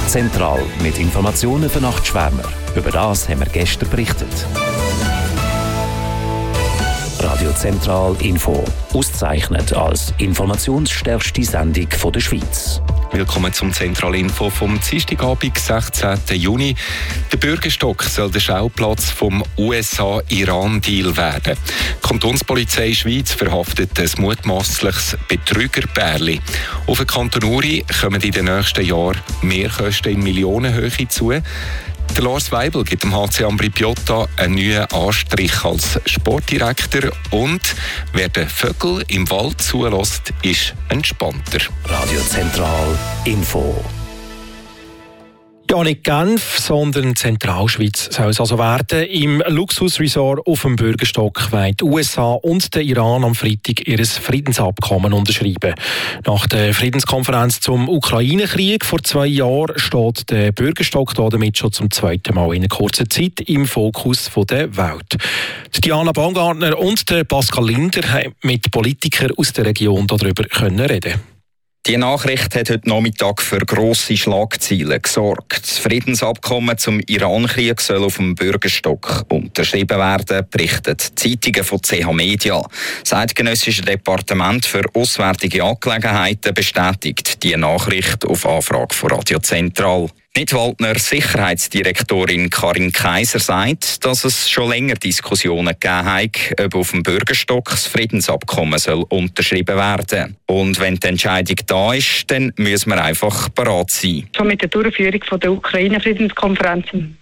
Zentral mit Informationen für Nachtschwärmer. Über das haben wir gestern berichtet. Radio Zentral Info. Ausgezeichnet als informationsstärkste Sendung der Schweiz. Willkommen zum Zentralinfo vom Dienstagabend, 16. Juni. Der Bürgerstock soll der Schauplatz vom USA-Iran-Deal werden. Die Kantonspolizei Schweiz verhaftet ein mutmaßliches Betrügerpärli. Auf den Kanton Uri kommen in den nächsten Jahren Mehrkosten in Millionenhöhe zu. Der Lars Weibel gibt dem HC Ambri Piotta einen neuen Anstrich als Sportdirektor und wer den Vögel im Wald zulässt, ist entspannter. Radio Zentral Info. Ja, nicht Genf, sondern Zentralschweiz soll es also werden. Im Luxusresort auf dem Bürgerstock wollen die USA und der Iran am Freitag ihr Friedensabkommen unterschreiben. Nach der Friedenskonferenz zum Ukraine-Krieg vor 2 Jahren steht der Bürgerstock damit schon zum 2. Mal in einer kurzen Zeit im Fokus der Welt. Die Diana Baumgartner und der Pascal Linder haben mit Politikern aus der Region darüber reden. Die Nachricht hat heute Nachmittag für grosse Schlagzeilen gesorgt. Das Friedensabkommen zum Iran-Krieg soll auf dem Bürgerstock unterschrieben werden, berichten die Zeitungen von CH Media. Das Eidgenössische Departement für Auswärtige Angelegenheiten bestätigt die Nachricht auf Anfrage von Radio Zentral. Nidwaldner Sicherheitsdirektorin Karin Kaiser sagt, dass es schon länger Diskussionen gegeben hat, ob auf dem Bürgerstock das Friedensabkommen soll unterschrieben werden. Und wenn die Entscheidung da ist, dann müssen wir einfach bereit sein. Schon mit der Durchführung von der Ukraine-Friedenskonferenz am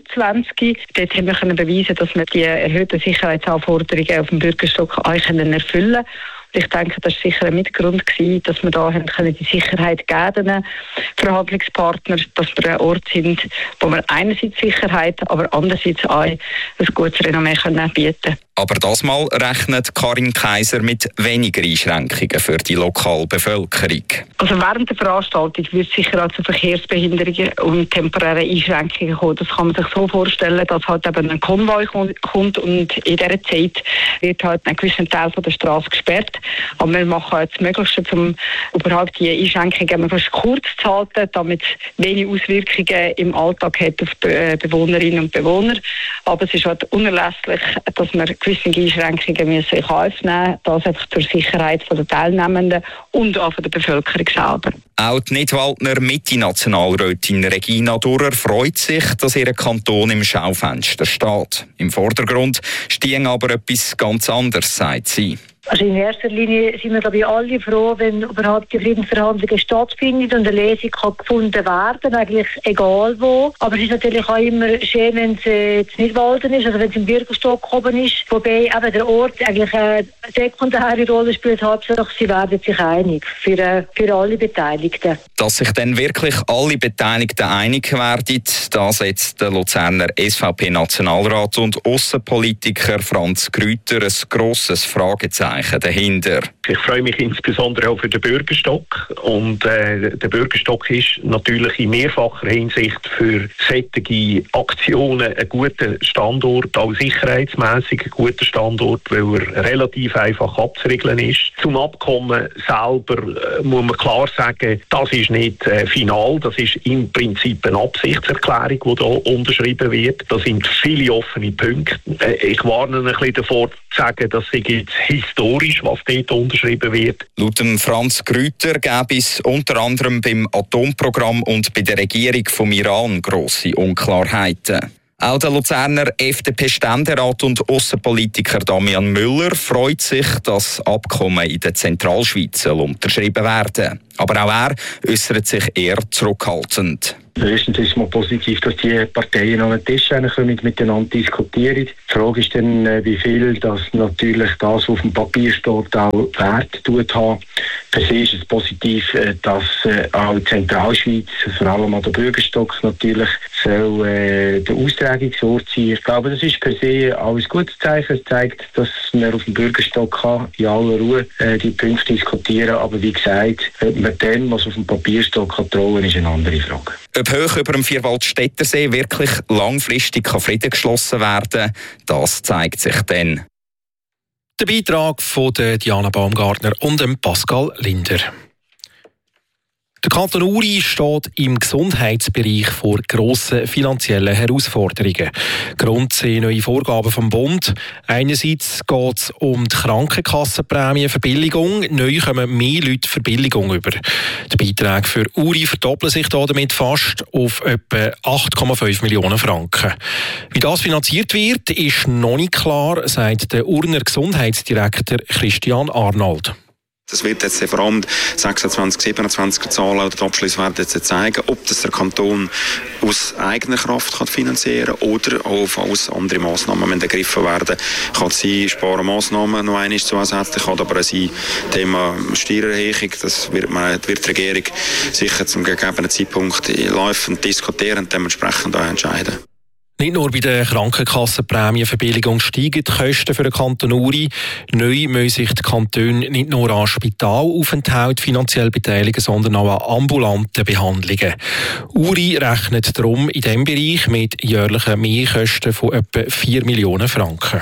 24. Dort haben wir beweisen, dass wir die erhöhten Sicherheitsanforderungen auf dem Bürgerstock erfüllen können. Ich denke, das war sicher ein Mitgrund, dass wir da die Sicherheit geben können, Verhandlungspartner, dass wir ein Ort sind, wo wir einerseits Sicherheit, aber andererseits auch ein gutes Renommee bieten können. Aber das Mal rechnet Karin Kaiser mit weniger Einschränkungen für die lokale Bevölkerung. Also während der Veranstaltung wird es sicher auch zu Verkehrsbehinderungen und temporären Einschränkungen kommen. Das kann man sich so vorstellen, dass halt eben ein Konvoi kommt und in dieser Zeit wird halt ein gewisser Teil von der Straße gesperrt. Aber wir machen jetzt das Möglichste, um überhaupt die Einschränkungen möglichst kurz zu halten, damit es wenig Auswirkungen im Alltag hat auf die Bewohnerinnen und Bewohner. Aber es ist halt unerlässlich, dass wir gewisse Einschränkungen müssen in Kauf nehmen, das einfach zur Sicherheit der Teilnehmenden und auch der Bevölkerung selber. Auch die Nidwaldner Mitte-Nationalrätin Regina Durrer freut sich, dass ihr Kanton im Schaufenster steht. Im Vordergrund steht aber etwas ganz anderes, sagt sie. Also in erster Linie sind wir, glaube ich, alle froh, wenn überhaupt die Friedensverhandlungen stattfinden und eine Lösung kann gefunden werden, eigentlich egal wo. Aber es ist natürlich auch immer schön, wenn es jetzt nicht Walden ist, also wenn es im Bürgerstock oben ist. Wobei eben der Ort eigentlich eine sekundäre Rolle spielt. Hauptsache, sie werden sich einig für alle Beteiligten. Dass sich dann wirklich alle Beteiligten einig werden, da setzt der Luzerner SVP-Nationalrat und Aussenpolitiker Franz Grüter ein grosses Fragezeichen dahinter. Ich freue mich insbesondere auch für den Bürgerstock. Und der Bürgerstock ist natürlich in mehrfacher Hinsicht für solche Aktionen ein guter Standort, auch sicherheitsmässig ein guter Standort, weil er relativ einfach abzuregeln ist. Zum Abkommen selber muss man klar sagen, das ist nicht final, das ist im Prinzip eine Absichtserklärung, die hier unterschrieben wird. Da sind viele offene Punkte. Ich warne ein bisschen davor, zu sagen, das sei jetzt historisch, was dort unterschrieben wird. Laut dem Franz Grüter gäbe es unter anderem beim Atomprogramm und bei der Regierung vom Iran grosse Unklarheiten. Auch der Luzerner FDP-Ständerat und Aussenpolitiker Damian Müller freut sich, dass das Abkommen in der Zentralschweiz unterschrieben werden. Aber auch er äußert sich eher zurückhaltend. Erstens ist es mal positiv, dass die Parteien an den Tisch kommen, miteinander diskutieren. Die Frage ist dann, wie viel das natürlich das, was auf dem Papier steht, auch Wert tut haben. Per se ist es positiv, dass auch die Zentralschweiz, vor allem an der Bürgerstock natürlich, soll der Austragungsort sein. Ich glaube, das ist per se auch ein gutes Zeichen. Es zeigt, dass man auf dem Bürgerstock kann, in aller Ruhe die Punkte diskutieren. Aber wie gesagt, ob man dem, was auf dem Papier steht, kann trauen, ist eine andere Frage. Ob hoch über dem Vierwaldstättersee wirklich langfristig Frieden geschlossen werden kann, das zeigt sich dann. Der Beitrag von Diana Baumgartner und Pascal Linder. Der Kanton Uri steht im Gesundheitsbereich vor grossen finanziellen Herausforderungen. Grund sind neue Vorgaben vom Bund. Einerseits geht es um die Krankenkassenprämienverbilligung. Neu kommen mehr Leute Verbilligung über. Die Beiträge für Uri verdoppeln sich damit fast auf etwa 8,5 Millionen Franken. Wie das finanziert wird, ist noch nicht klar, sagt der Urner Gesundheitsdirektor Christian Arnold. Das wird jetzt vor allem 26, 27 Zahlen oder die Abschlüsse werden jetzt zeigen, ob das der Kanton aus eigener Kraft kann finanzieren kann oder auch aus anderen Massnahmen ergriffen werden. Kann sein, Sparmaßnahmen noch einmal zusätzlich, kann aber auch sein, Thema Steuererhöhung, das wird die Regierung sicher zum gegebenen Zeitpunkt laufend diskutieren und dementsprechend auch entscheiden. Nicht nur bei der Krankenkassenprämienverbilligung steigen die Kosten für den Kanton Uri. Neu müssen sich die Kantone nicht nur an Spitalaufenthalt finanziell beteiligen, sondern auch an ambulanten Behandlungen. Uri rechnet darum in diesem Bereich mit jährlichen Mehrkosten von etwa 4 Millionen Franken.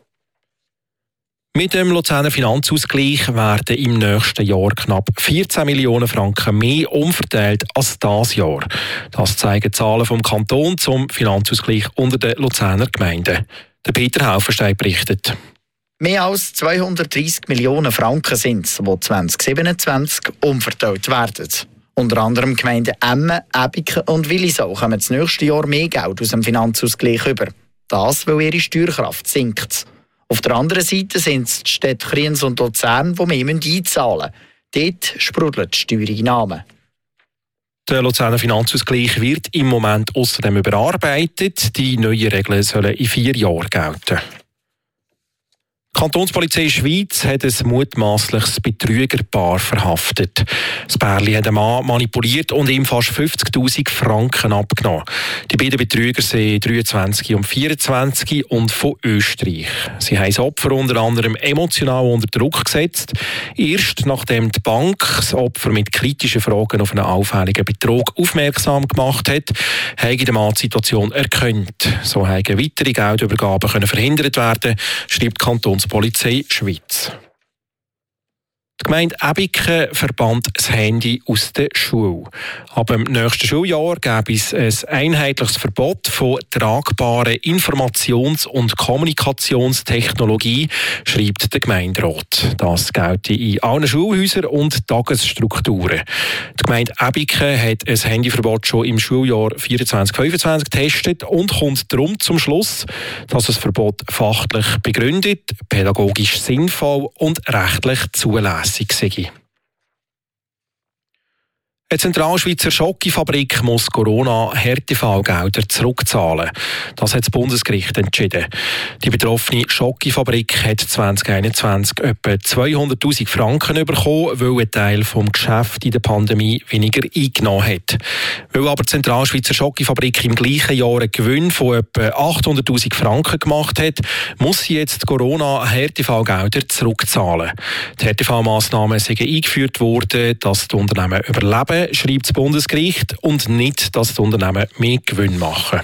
Mit dem Luzerner Finanzausgleich werden im nächsten Jahr knapp 14 Millionen Franken mehr umverteilt als dieses Jahr. Das zeigen Zahlen vom Kanton zum Finanzausgleich unter den Luzerner Gemeinden. Der Peter Haufenstein berichtet. Mehr als 230 Millionen Franken sind es, die 2027 umverteilt werden. Unter anderem Gemeinden Emmen, Ebiken und Willisau kommen das nächste Jahr mehr Geld aus dem Finanzausgleich über. Das, weil ihre Steuerkraft sinkt. Auf der anderen Seite sind es die Städte Kriens und Luzern, die mehr einzahlen müssen. Dort sprudeln die Steuereinnahmen. Der Luzerner Finanzausgleich wird im Moment außerdem überarbeitet. Die neuen Regeln sollen in 4 Jahren gelten. Die Kantonspolizei Schweiz hat ein mutmaßliches Betrügerpaar verhaftet. Das Pärchen hat einen Mann manipuliert und ihm fast 50'000 Franken abgenommen. Die beiden Betrüger sind 23 und 24 und von Österreich. Sie haben das Opfer unter anderem emotional unter Druck gesetzt. Erst nachdem die Bank das Opfer mit kritischen Fragen auf einen auffälligen Betrug aufmerksam gemacht hat, hat der Mann die Situation erkannt. So haben weitere Geldübergaben verhindert werden, schreibt die Kantonspolizei Schweiz. Die Gemeinde Ebiken verbannt das Handy aus der Schule. Ab dem nächsten Schuljahr gäbe es ein einheitliches Verbot von tragbaren Informations- und Kommunikationstechnologie, schreibt der Gemeinderat. Das gilt in allen Schulhäusern und Tagesstrukturen. Die Gemeinde Ebiken hat ein Handyverbot schon im Schuljahr 24/25 getestet und kommt darum zum Schluss, dass das Verbot fachlich begründet, pädagogisch sinnvoll und rechtlich zulässig sei. Eine Zentralschweizer Schokofabrik muss Corona-Härtefallgelder zurückzahlen. Das hat das Bundesgericht entschieden. Die betroffene Schokofabrik hat 2021 etwa 200'000 Franken bekommen, weil ein Teil vom Geschäft in der Pandemie weniger eingenommen hat. Weil aber die Zentralschweizer Schokofabrik im gleichen Jahr einen Gewinn von etwa 800'000 Franken gemacht hat, muss sie jetzt Corona-Härtefallgelder zurückzahlen. Die Härtefallmassnahmen sind eingeführt worden, dass die Unternehmen überleben, schreibt das Bundesgericht, und nicht, dass die Unternehmen mehr Gewinn machen.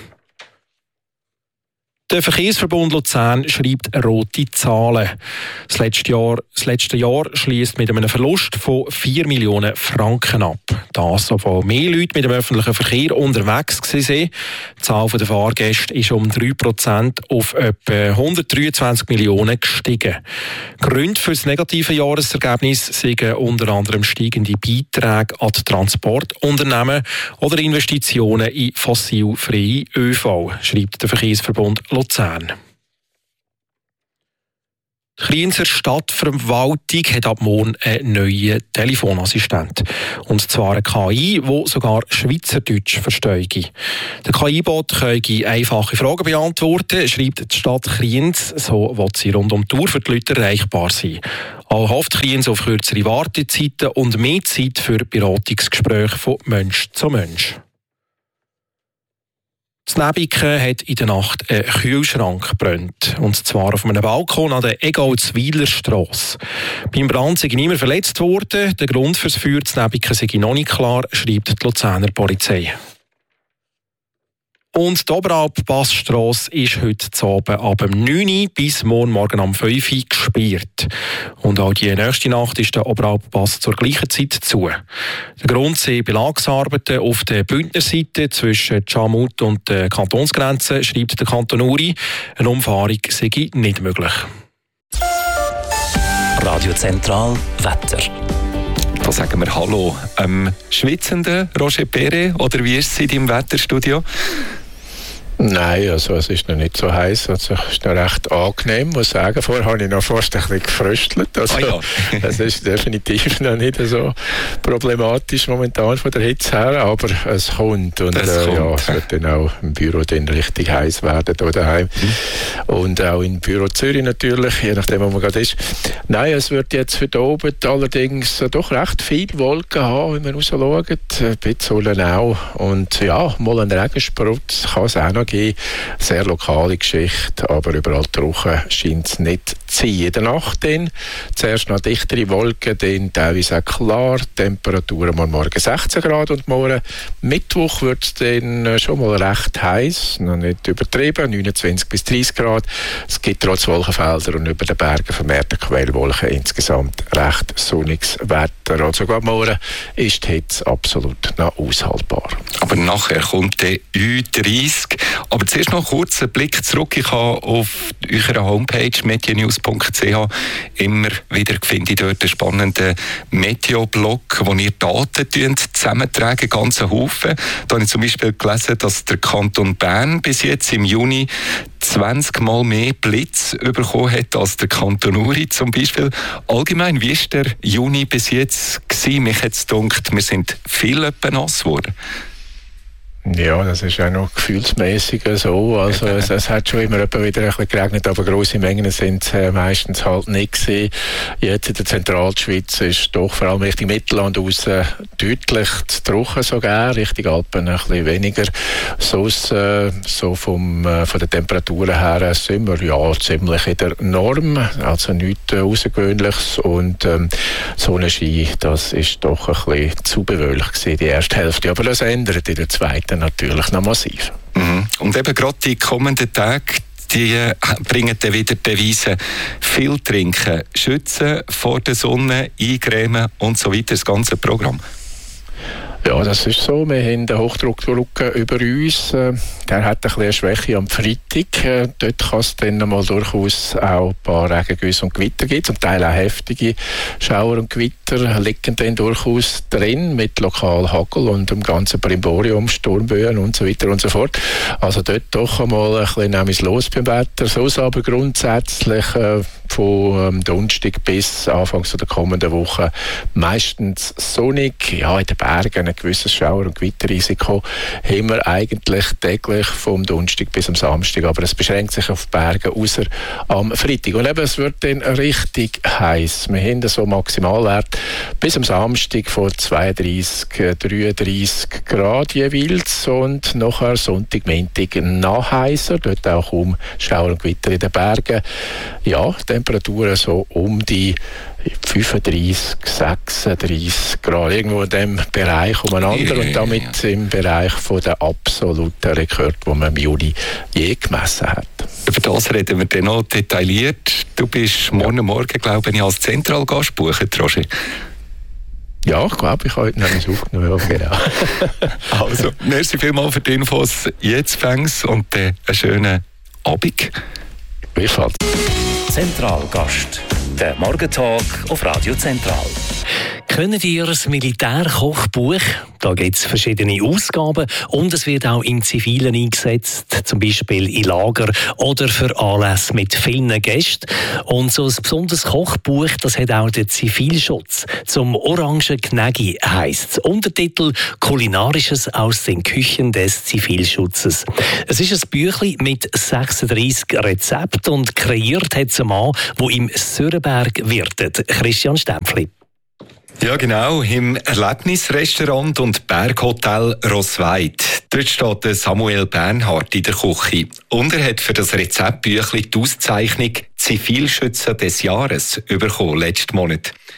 Der Verkehrsverbund Luzern schreibt rote Zahlen. Das letzte Jahr schliesst mit einem Verlust von 4 Millionen Franken ab. Das, obwohl mehr Leute mit dem öffentlichen Verkehr unterwegs waren. Die Zahl der Fahrgäste ist um 3% auf etwa 123 Millionen gestiegen. Gründe für das negative Jahresergebnis sind unter anderem steigende Beiträge an die Transportunternehmen oder Investitionen in fossilfreie ÖV, schreibt der Verkehrsverbund Luzern. Die Krienzer Stadtverwaltung hat ab morgen einen neuen Telefonassistent. Und zwar eine KI, die sogar Schweizerdeutsch verstehe. Der KI-Bot könne einfache Fragen beantworten, schreibt die Stadt Kriens, so will sie rund um die Uhr für die Leute erreichbar sein. Auch hofft Kriens auf kürzere Wartezeiten und mehr Zeit für Beratungsgespräche von Mensch zu Mensch. In Ebiken hat in der Nacht ein Kühlschrank gebrannt. Und zwar auf einem Balkon an der Egalswiler Strasse. Beim Brand sei niemand verletzt worden. Der Grund für das Feuer in Ebiken sei noch nicht klar, schreibt die Luzerner Polizei. Und die Oberalp-Passstrasse ist heute Abend ab 9 Uhr bis morgen am 5 Uhr gesperrt. Und auch die nächste Nacht ist der Oberalp-Pass zur gleichen Zeit zu. Der Grund sind Belagsarbeiten auf der Bündnerseite zwischen Tschamut und der Kantonsgrenze, schreibt der Kanton Uri. Eine Umfahrung sei nicht möglich. Radio Zentral Wetter. Da sagen wir Hallo. Schwitzenden Roger Perret, oder wie ist es in deinem Wetterstudio? Nein, also es ist noch nicht so heiß, also es ist noch recht angenehm, muss ich sagen. Vorher habe ich noch fast ein bisschen gefröstelt, also es ist definitiv noch nicht so problematisch momentan von der Hitze her, aber es kommt und ja, es wird dann auch im Büro dann richtig heiß werden hier daheim und auch im Büro Zürich natürlich, je nachdem wo man gerade ist. Nein, es wird jetzt für da oben allerdings doch recht viele Wolken haben, wenn man rausschaut, ein bisschen Sonne auch und ja, mal ein Regensprutz kann es auch noch geben. Sehr lokale Geschichte, aber überall trocken scheint es nicht zu sein. In der Nacht dann zuerst noch dichtere Wolken, dann teilweise auch klar, Temperaturen am Morgen 16 Grad und morgen Mittwoch wird es dann schon mal recht heiß, noch nicht übertrieben, 29 bis 30 Grad. Es gibt trotz Wolkenfelder und über den Bergen vermehrte Quellwolken, insgesamt recht sonniges Wetter. Also sogar morgen ist die Hitze absolut noch aushaltbar. Aber nachher kommt der U30. Aber zuerst noch kurz einen Blick zurück. Ich habe auf eurer Homepage medianews.ch immer wieder finde ich dort einen spannenden Meteo-Blog, wo ihr Daten zusammentragen, ganzen Haufen. Da habe ich zum Beispiel gelesen, dass der Kanton Bern bis jetzt im Juni 20 Mal mehr Blitz bekommen hat als der Kanton Uri zum Beispiel. Allgemein, wie war der Juni bis jetzt gewesen? Mich hat es gedacht, wir sind viel nass geworden. Ja, das ist auch noch gefühlsmäßig so. Also es hat schon immer wieder ein bisschen geregnet, aber grosse Mengen sind es meistens halt nicht gewesen. Jetzt in der Zentralschweiz ist doch vor allem Richtung Mittelland raus deutlich zu trocken sogar, Richtung Alpen ein bisschen weniger. So von den Temperaturen her sind wir ja ziemlich in der Norm, also nichts Außergewöhnliches und Sonnenschein, das ist doch ein bisschen zu bewölkt gewesen, die erste Hälfte. Aber das ändert in der zweiten natürlich noch massiv. Und eben gerade die kommenden Tage, die bringen dann wieder die Devise viel trinken, schützen vor der Sonne, eincremen und so weiter, das ganze Programm. Ja, das ist so. Wir haben den Hochdruckdruck über uns. Der hat ein bisschen eine Schwäche am Freitag. Dort kann es dann mal durchaus auch ein paar Regengüsse und Gewitter geben. Zum Teil auch heftige Schauer und Gewitter liegen dann durchaus drin mit lokal Hagel und dem ganzen Brimborium, Sturmböen und so weiter und so fort. Also dort doch einmal ein bisschen los beim Wetter. So aber grundsätzlich von Donnerstag bis Anfang der kommenden Woche meistens sonnig. Ja, in den Bergen ein gewisses Schauer- und Gewitterrisiko haben wir eigentlich täglich vom Donnerstag bis am Samstag, aber es beschränkt sich auf die Berge außer am Freitag. Und eben, es wird dann richtig heiß. Wir haben so Maximalwert bis am Samstag von 32, 33 Grad jeweils und nachher Sonntag, Montag noch heißer, dort auch um Schauer und Gewitter in den Bergen. Ja, Temperaturen so um die 35, 36 Grad, irgendwo in diesem Bereich umeinander und damit im Bereich von der absoluten Rekord, den man im Juli je gemessen hat. Über das reden wir dann noch detailliert. Du bist morgen Morgen, glaube ich, als Zentralgast buchen, Roger. Ja, ich glaube, ich habe heute noch nicht aufgenommen. Genau. Also, merci vielmals für die Infos. Jetzt fängst und einen schönen Abend. Gleichfalls. Zentralgast. Der Morgentalk auf Radio Zentral. Kennt ihr das Militärkochbuch? Da gibt es verschiedene Ausgaben und es wird auch im Zivilen eingesetzt, zum Beispiel in Lager oder für Anlässe mit vielen Gästen. Und so ein besonderes Kochbuch, das hat auch der Zivilschutz. Zum Orangen Gnägi heisst es. Untertitel «Kulinarisches aus den Küchen des Zivilschutzes». Es ist ein Büchlein mit 36 Rezepten und kreiert hat es ein Mann, der im Sörenberg wirtet. Christian Stempfli. Ja, genau, im Erlebnisrestaurant und Berghotel Rossweid. Dort steht Samuel Bernhard in der Küche. Und er hat für das Rezeptbüchlein die Auszeichnung Zivilschützer des Jahres bekommen, letzten Monat.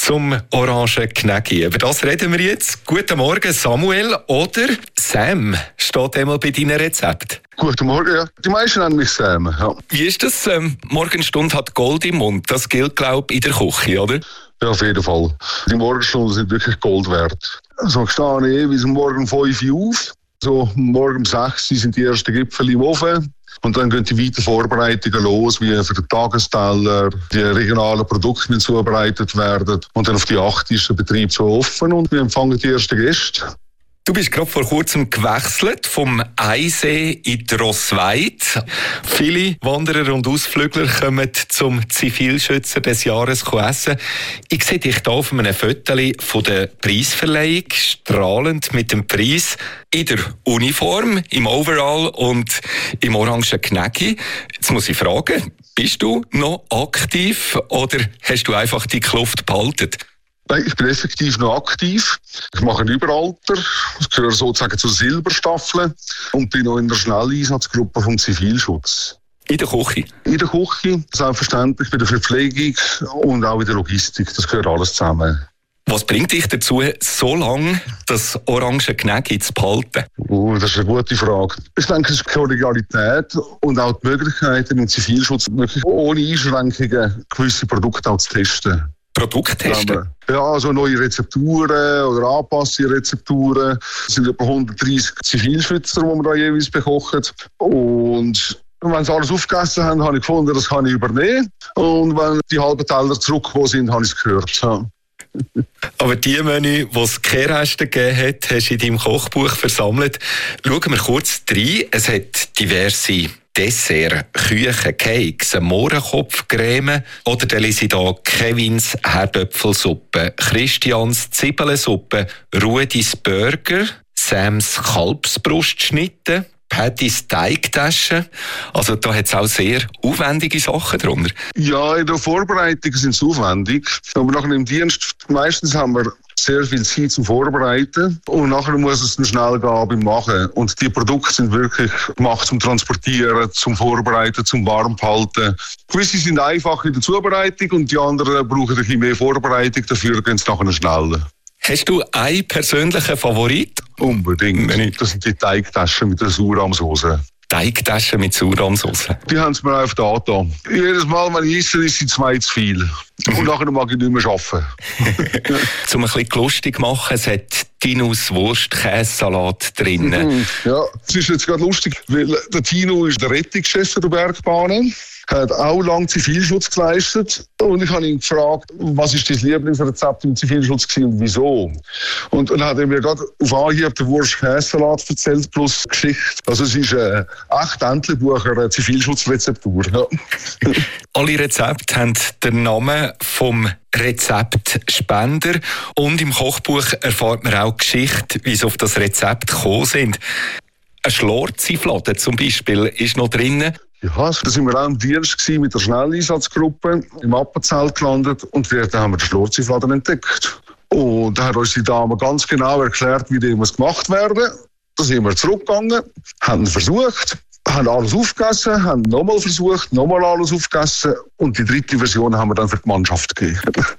zum orangen Knäcki. Über das reden wir jetzt. Guten Morgen, Samuel oder Sam steht einmal bei deinem Rezept. Guten Morgen, ja. Die meisten nennen mich Sam. Ja. Wie ist das? Morgenstunde hat Gold im Mund. Das gilt, glaube ich, in der Küche, oder? Ja, auf jeden Fall. Die Morgenstunden sind wirklich Gold wert. Also ich stehe jeweils morgen 5 Uhr auf. So, morgen um 6 Uhr sind die ersten Gipfel im Ofen. Und dann gehen die weiteren Vorbereitungen los, wie für den Tagesteller, die regionalen Produkte müssen zubereitet werden. Und dann auf die 8 ist der Betrieb so offen und wir empfangen die ersten Gäste. Du bist gerade vor kurzem gewechselt vom Eisee in die Rossweid. Viele Wanderer und Ausflügler kommen zum Zivilschützer des Jahres essen. Ich sehe dich hier auf einem Foto von der Preisverleihung, strahlend mit dem Preis in der Uniform, im Overall und im orangen Knäcki. Jetzt muss ich fragen, bist du noch aktiv oder hast du einfach die Kluft behalten? Nein, ich bin effektiv noch aktiv. Ich mache ein Überalter. Ich gehöre sozusagen zur Silberstaffel und bin noch in der Schnelleinsatzgruppe vom Zivilschutz. In der Küche? In der Küche, selbstverständlich, bei der Verpflegung und auch in der Logistik. Das gehört alles zusammen. Was bringt dich dazu, so lange das orange Knäcki zu behalten? Das ist eine gute Frage. Ich denke, es ist die Kollegialität und auch die Möglichkeiten im Zivilschutz, wirklich ohne Einschränkungen gewisse Produkte auch zu testen. Produkte testen? Ja, also neue Rezepturen oder anpassende Rezepturen. Es sind etwa 130 Zivilschützer, die wir da jeweils bekochen. Und wenn sie alles aufgegessen haben, habe ich gefunden, das kann ich übernehmen. Und wenn die halben Teller zurückgekommen sind, habe ich es gehört. Ja. Aber die Menü, die es Kehrreste gegeben hat, hast du in deinem Kochbuch versammelt. Schauen wir kurz rein. Es hat diverse Dessert, Küchen, Cakes, Mohrenkopfcreme oder dann lese ich hier Kevins Herdöpfelsuppe, Christians Zwiebelsuppe, Rudis Burger, Sams Kalbsbrustschnitte, Pattys Teigtaschen. Also da hat es auch sehr aufwendige Sachen drunter. Ja, in der Vorbereitung sind es aufwendig. Aber nachher im Dienst, meistens haben wir sehr viel Zeit zum Vorbereiten und nachher muss es dann schnell gehen beim Machen. Und die Produkte sind wirklich gemacht zum Transportieren, zum Vorbereiten, zum Warmhalten. Gewisse sind einfach in der Zubereitung und die anderen brauchen ein bisschen mehr Vorbereitung, dafür gehen es nachher schnell. Hast du einen persönlichen Favorit? Unbedingt. Das sind die Teigtaschen mit der Sauerrahmsauce. Teigtaschen mit Sauerrahmsauce? Die haben es mir auf der Art. Jedes Mal, wenn ich esse, ist sie 2 zu viel. Und nachher mag ich nicht mehr arbeiten. Zum ein bisschen lustig machen, es hat Tinos Wurst-Käsesalat drin. Ja, es ist jetzt gerade lustig, weil der Tino ist der Rettungschef der Bergbahnen. Er hat auch lange Zivilschutz geleistet. Und ich habe ihn gefragt, was ist dein Lieblingsrezept im Zivilschutz gewesen und wieso? Und dann hat er mir gerade auf Anhieb den Wurst-Käsesalat erzählt, plus Geschichte. Also es ist echt Entlebucher Zivilschutzrezeptur. Ja. Alle Rezepte haben den Namen vom Rezeptspender. Und im Kochbuch erfährt man auch Geschichte, wie sie auf das Rezept gekommen sind. Eine Schlorzi-Flade zum Beispiel ist noch drin. Ja, da waren wir auch im Dienst mit der Schnelleinsatzgruppe im Appenzelt gelandet und dort haben wir den Schlorzi-Fladen entdeckt. Und da hat uns die Dame ganz genau erklärt, wie die gemacht werden muss. Da sind wir zurückgegangen, haben versucht, haben alles aufgegessen, haben nochmal versucht, nochmal alles aufgegessen und die 3. Version haben wir dann für die Mannschaft gegeben.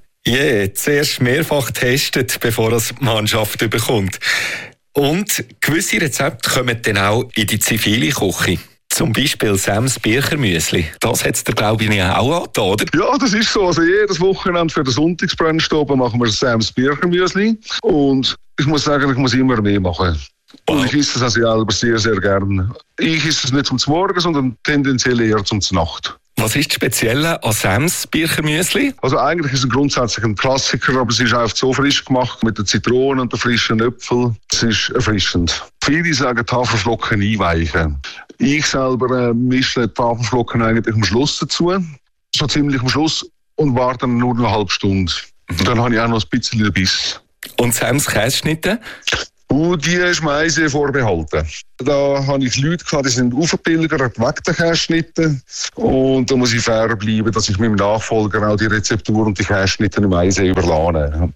Zuerst mehrfach getestet, bevor das die Mannschaft bekommt. Und gewisse Rezepte kommen dann auch in die zivile Küche. Zum Beispiel Sams Birchermüsli. Das hat es dir, glaube ich, auch angetan, oder? Ja, das ist so. Also jedes Wochenende für den Sonntagsbrennstoben machen wir Sams Birchermüsli. Und ich muss sagen, ich muss immer mehr machen. Und ich esse das selber sehr, sehr gerne. Ich esse es nicht zum Morgen, sondern tendenziell eher zum Nacht. Was ist das Spezielle an Sams Birchermüsli? Also eigentlich ist es grundsätzlich ein Klassiker, aber es ist einfach so frisch gemacht mit den Zitronen und den frischen Äpfeln. Es ist erfrischend. Viele sagen Haferflocken einweichen. Ich selber mische die Haferflocken eigentlich am Schluss dazu, so ziemlich am Schluss, und warte dann nur eine halbe Stunde. Dann habe ich auch noch ein bisschen Biss. Und Sams Käseschnitte? Die ist mir auch sehr vorbehalten. Da habe ich Leute gehabt, die sind aufgepilgert, weg den Käseschnitten. Und da muss ich fair bleiben, dass ich meinem Nachfolger auch die Rezeptur und die Käseschnitten im Eisee überlasse.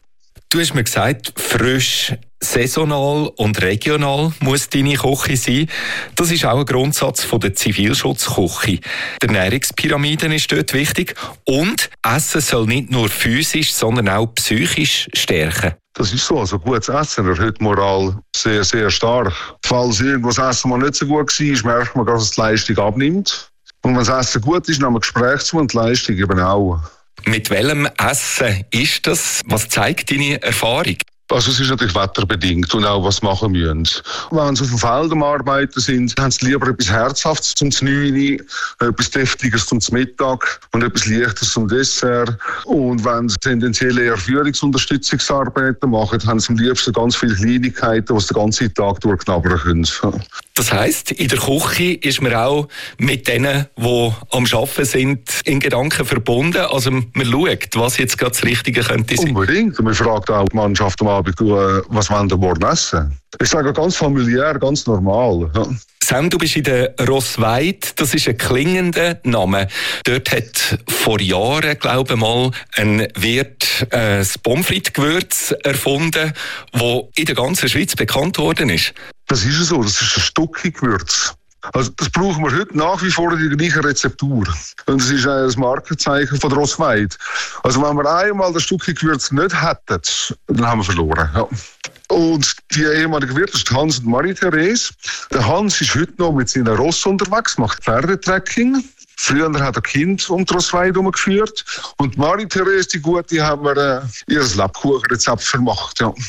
Du hast mir gesagt, frisch, saisonal und regional muss deine Küche sein. Das ist auch ein Grundsatz von der Zivilschutzküche. Die Ernährungspyramide ist dort wichtig und Essen soll nicht nur physisch, sondern auch psychisch stärken. Das ist so, also gutes Essen erhöht die Moral sehr, sehr stark. Falls irgendwas Essen mal nicht so gut war, merkt man, dass es die Leistung abnimmt. Und wenn das Essen gut ist, nehmen wir Gespräch zu und die Leistung eben auch. Mit welchem Essen ist das? Was zeigt deine Erfahrung? Also es ist natürlich wetterbedingt und auch was machen müssen. Wenn sie auf dem Feld am Arbeiten sind, haben sie lieber etwas Herzhaftes zum 9, etwas Deftiges zum Mittag und etwas Leichtes zum Dessert. Und wenn sie tendenziell eher Führungsunterstützungsarbeiten machen, haben sie am liebsten ganz viele Kleinigkeiten, die sie den ganzen Tag durchknabbern können. Das heisst, in der Küche ist man auch mit denen, die am Arbeiten sind, in Gedanken verbunden. Also man schaut, was jetzt gerade das Richtige könnte sein. Unbedingt. Und man fragt auch die Mannschaft am Abend, was wollen wir morgen essen? Ich sage ganz familiär, ganz normal. Ja. Sam, du bist in der Rossweid, das ist ein klingender Name. Dort hat vor Jahren, glaube ich mal, ein Wirt das Pommes frites-Gewürz erfunden, das in der ganzen Schweiz bekannt worden ist. Das ist so, das ist ein Stucki-Gewürz. Also das brauchen wir heute nach wie vor in der gleichen Rezeptur. Und das ist ein Markenzeichen von der Rossweid. Also wenn wir einmal das Stucki-Gewürz nicht hätten, dann haben wir verloren. Ja. Und die ehemaligen Wirte sind Hans und Marie-Therese. Der Hans ist heute noch mit seinen Ross unterwegs, macht Pferdetrekking. Früher hat er Kind um die Rossweid herumgeführt. Und Marie-Therese, die Gute, haben wir ihr Lebkuchenrezept vermacht. Ja.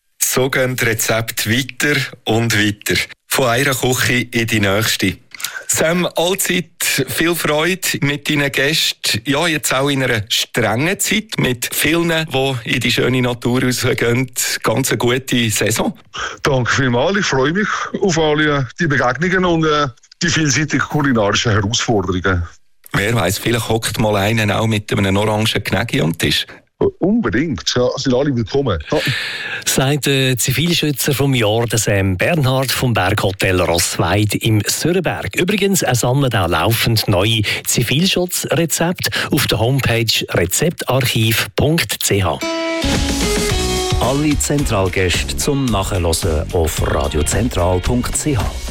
So gehen die Rezepte weiter und weiter. Von einer Küche in die nächste. Sam, allzeit viel Freude mit deinen Gästen. Ja, jetzt auch in einer strengen Zeit mit vielen, die in die schöne Natur rausgehen. Ganz eine gute Saison. Danke vielmals. Ich freue mich auf alle die Begegnungen und die vielseitigen kulinarischen Herausforderungen. Wer weiss, vielleicht hockt mal einen auch mit einem orangen Knägi am Tisch. Unbedingt, ja, sind alle willkommen. Ja. Sagt der Zivilschützer vom Jahr, der Sam Bernhard vom Berghotel Rossweid im Sörenberg. Übrigens, er sammelt auch laufend neue Zivilschutzrezepte auf der Homepage rezeptarchiv.ch. Alle Zentralgäste zum Nachhören auf radiozentral.ch.